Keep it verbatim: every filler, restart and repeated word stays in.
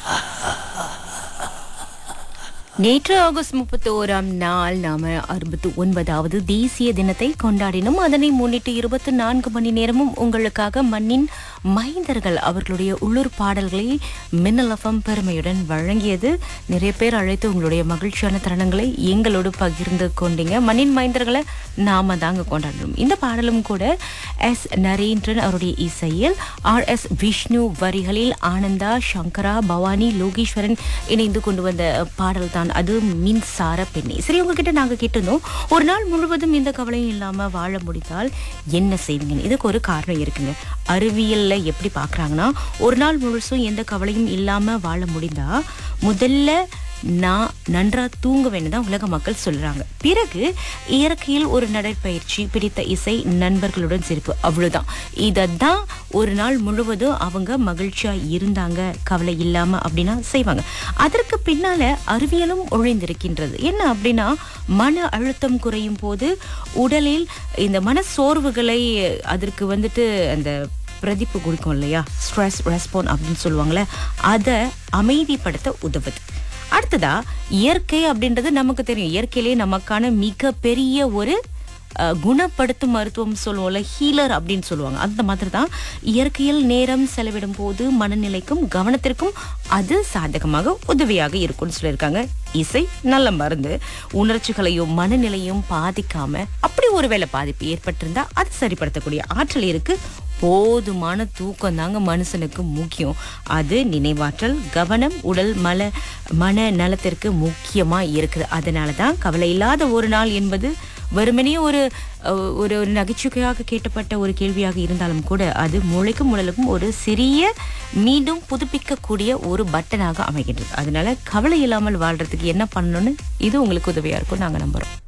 நேற்று ஆகஸ்ட் முப்பத்தி ஓராம் நாள் நாம அறுபத்தி ஒன்பதாவது தேசிய தினத்தை கொண்டாடினோம். அதனை முன்னிட்டு இருபத்தி நான்கு மணி நேரமும் உங்களுக்காக மண்ணின் மைந்தர்கள் அவர்களுடைய உள்ளூர் பாடல்களை மின்னல் எஃப்எம் பெருமையுடன் வழங்கியது. நிறைய பேர் அழைத்து உங்களுடைய மகிழ்ச்சியான தருணங்களை எங்களோடு பகிர்ந்து கொண்டீங்க. மண்ணின் மைந்தர்களை நாம தாங்க கொண்டாடணும். இந்த பாடலும் கூட எஸ் நரேந்திரன் அவருடைய இசையில், ஆர் எஸ் விஷ்ணு வரிகளில் ஆனந்தா, சங்கரா, பவானி, லோகேஸ்வரன் இணைந்து கொண்டு வந்த பாடல் தான் அது மின்சார பெண்ணே. சரி, உங்ககிட்ட நாங்க கேட்டிருந்தோம், ஒரு நாள் முழுவதும் எந்த கவலையும் இல்லாம வாழ முடிந்தால் என்ன செய்வீங்கன்னு. இதுக்கு ஒரு காரணம் இருக்குங்க. அறிவியல்ல எப்படி பாக்குறாங்கன்னா, ஒரு நாள் முழுசும் எந்த கவலையும் இல்லாம வாழ முடிந்தா முதல்ல நான் நன்றா தூங்க வேண்டுதான் உலக மக்கள் சொல்றாங்க. பிறகு இயற்கையில் ஒரு நடைப்பயிற்சி, பிடித்த இசை, நண்பர்களுடன் சிரிப்பு, அவ்வளவுதான். இததான் ஒரு நாள் முழுவதும் அவங்க மகிழ்ச்சியா இருந்தாங்க கவலை இல்லாம அப்படின்னா செய்வாங்க. அதற்கு பின்னால அறிவியலும் ஒழிந்திருக்கின்றது. என்ன அப்படின்னா, மன அழுத்தம் குறையும் போது உடலில் இந்த மன சோர்வுகளை அதற்கு வந்துட்டு அந்த பிரதிப்பு கொடுக்கும் இல்லையா, ஸ்ட்ரெஸ் ரெஸ்பான்ஸ் அப்படின்னு சொல்லுவாங்களே, அதை அமைதிப்படுத்த உதவுது. அடுத்ததா இயற்கை அப்படின்றது நமக்கு தெரியும். இயற்கையிலேயே நமக்கான மிக பெரிய ஒரு குணப்படுத்தும் மருத்துவம் சொல்லுவோம்ல, ஹீலர் அப்படின்னு சொல்லுவாங்க. அந்த மாதிரி தான் இயற்கையில் நேரம் செலவிடும் போது மனநிலைக்கும் கவனத்திற்கும் அது சாதகமாக உதவியாக இருக்கும்னு சொல்லியிருக்காங்க. இசை நல்ல மருந்து. உணர்ச்சிகளையும் மனநிலையும் பாதிக்காம, அப்படி ஒருவேளை பாதிப்பு ஏற்பட்டிருந்தா அது சரிப்படுத்தக்கூடிய ஆற்றல் இருக்கு. போதுமான தூக்கம் தாங்க மனுஷனுக்கு முக்கியம். அது நினைவாற்றல், கவனம், உடல் மல மன நலத்திற்கு முக்கியமா இருக்குது. அதனாலதான் கவலை இல்லாத ஒரு நாள் என்பது வெறுமனே ஒரு ஒரு நகைச்சுவையாக கேட்டப்பட்ட ஒரு கேள்வியாக இருந்தாலும் கூட அது மூளைக்கும் உடலுக்கும் ஒரு சிறிய மீண்டும் புதுப்பிக்கக்கூடிய ஒரு பட்டனாக அமைகின்றது. அதனால கவலை இல்லாமல் வாழ்றதுக்கு என்ன பண்ணணும்னு இது உங்களுக்கு உதவியா இருக்கும் நாங்க நம்புறோம்.